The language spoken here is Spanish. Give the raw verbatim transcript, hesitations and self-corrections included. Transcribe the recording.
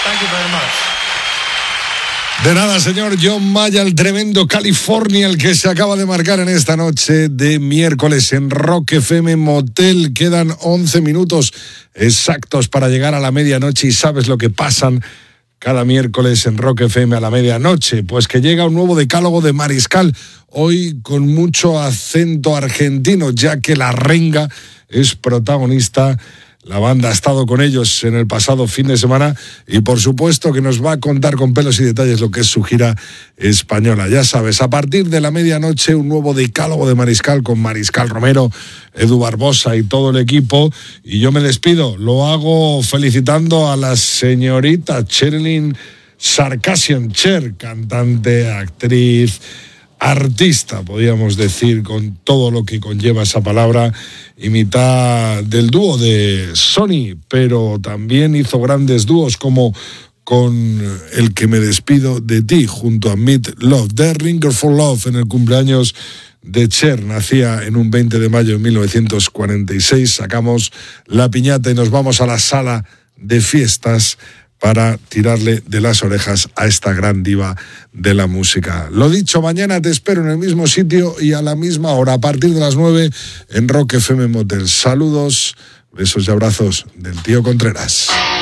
Thank you very much. De nada, señor John Maya, el tremendo California, el que se acaba de marcar en esta noche de miércoles en Rock F M Motel. Quedan once minutos exactos para llegar a la medianoche y sabes lo que pasan cada miércoles en Rock F M a la medianoche. Pues que llega un nuevo decálogo de Mariscal, hoy con mucho acento argentino, ya que La Renga es protagonista. La banda ha estado con ellos en el pasado fin de semana y por supuesto que nos va a contar con pelos y detalles lo que es su gira española. Ya sabes, a partir de la medianoche un nuevo decálogo de Mariscal con Mariscal Romero, Edu Barbosa y todo el equipo. Y yo me despido, lo hago felicitando a la señorita Sherilyn Sarkisian Cher, cantante, actriz, artista, podríamos decir, con todo lo que conlleva esa palabra, y mitad del dúo de Sony, pero también hizo grandes dúos como con El que me despido de ti, junto a Meat Love, The Ringer for Love, en el cumpleaños de Cher. Nacía en un veinte de mayo de mil novecientos cuarenta y seis, sacamos la piñata y nos vamos a la sala de fiestas para tirarle de las orejas a esta gran diva de la música. Lo dicho, mañana te espero en el mismo sitio y a la misma hora, a partir de las nueve, en Rock F M Motel. Saludos, besos y abrazos del tío Contreras.